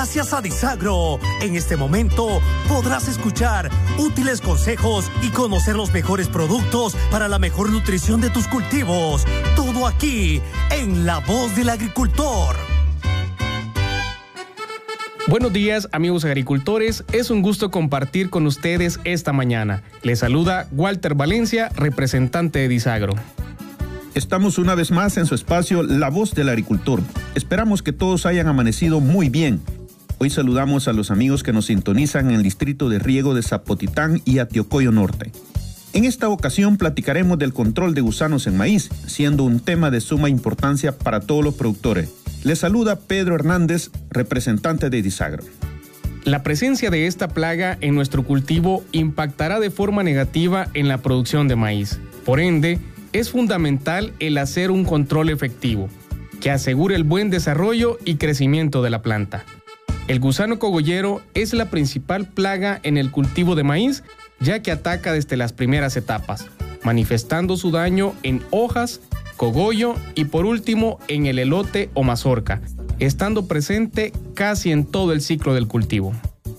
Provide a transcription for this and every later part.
Gracias a Disagro, en este momento podrás escuchar útiles consejos y conocer los mejores productos para la mejor nutrición de tus cultivos. Todo aquí, en La Voz del Agricultor. Buenos días, amigos agricultores. Es un gusto compartir con ustedes esta mañana. Les saluda Walter Valencia, representante de Disagro. Estamos una vez más en su espacio La Voz del Agricultor. Esperamos que todos hayan amanecido muy bien. Hoy saludamos a los amigos que nos sintonizan en el distrito de riego de Zapotitán y Atiocoyo Norte. En esta ocasión platicaremos del control de gusanos en maíz, siendo un tema de suma importancia para todos los productores. Les saluda Pedro Hernández, representante de Disagro. La presencia de esta plaga en nuestro cultivo impactará de forma negativa en la producción de maíz. Por ende, es fundamental el hacer un control efectivo, que asegure el buen desarrollo y crecimiento de la planta. El gusano cogollero es la principal plaga en el cultivo de maíz, ya que ataca desde las primeras etapas, manifestando su daño en hojas, cogollo y por último en el elote o mazorca, estando presente casi en todo el ciclo del cultivo.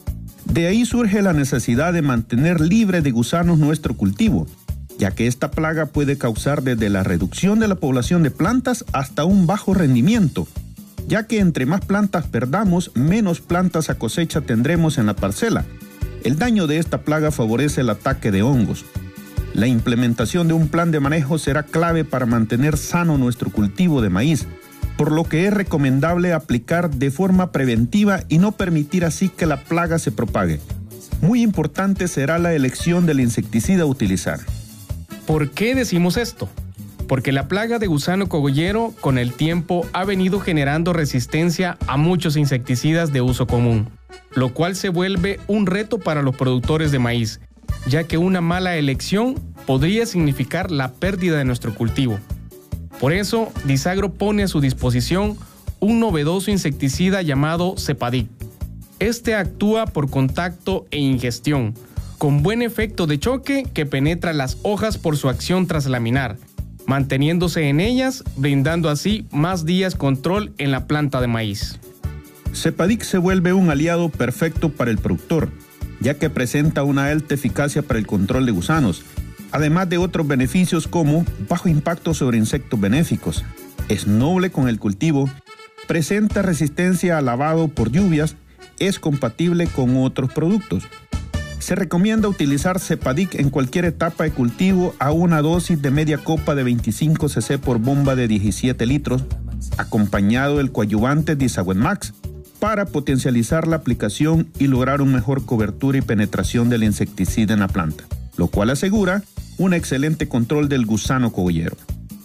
De ahí surge la necesidad de mantener libre de gusanos nuestro cultivo, ya que esta plaga puede causar desde la reducción de la población de plantas hasta un bajo rendimiento, ya que entre más plantas perdamos, menos plantas a cosecha tendremos en la parcela. El daño de esta plaga favorece el ataque de hongos. La implementación de un plan de manejo será clave para mantener sano nuestro cultivo de maíz, por lo que es recomendable aplicar de forma preventiva y no permitir así que la plaga se propague. Muy importante será la elección del insecticida a utilizar. ¿Por qué decimos esto? Porque la plaga de gusano cogollero con el tiempo ha venido generando resistencia a muchos insecticidas de uso común, lo cual se vuelve un reto para los productores de maíz, ya que una mala elección podría significar la pérdida de nuestro cultivo. Por eso, Disagro pone a su disposición un novedoso insecticida llamado Cepadic. Este actúa por contacto e ingestión, con buen efecto de choque que penetra las hojas por su acción traslaminar, manteniéndose en ellas, brindando así más días control en la planta de maíz. Cepadic se vuelve un aliado perfecto para el productor, ya que presenta una alta eficacia para el control de gusanos, además de otros beneficios como bajo impacto sobre insectos benéficos, es noble con el cultivo, presenta resistencia a lavado por lluvias, es compatible con otros productos. Se recomienda utilizar Cepadic en cualquier etapa de cultivo a una dosis de media copa de 25 cc por bomba de 17 litros, acompañado del coadyuvante Disaguen Max, para potencializar la aplicación y lograr una mejor cobertura y penetración del insecticida en la planta, lo cual asegura un excelente control del gusano cogollero.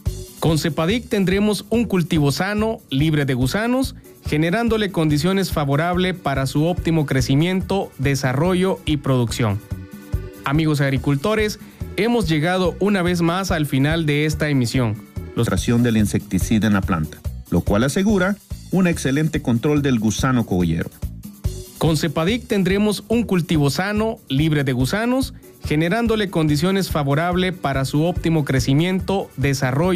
Con Cepadic tendremos un cultivo sano, libre de gusanos, generándole condiciones favorables para su óptimo crecimiento, desarrollo y producción. Amigos agricultores, hemos llegado una vez más al final de esta emisión. La extracción del insecticida en la planta, lo cual asegura un excelente control del gusano cogollero. Con Cepadic tendremos un cultivo sano, libre de gusanos, generándole condiciones favorables para su óptimo crecimiento, desarrollo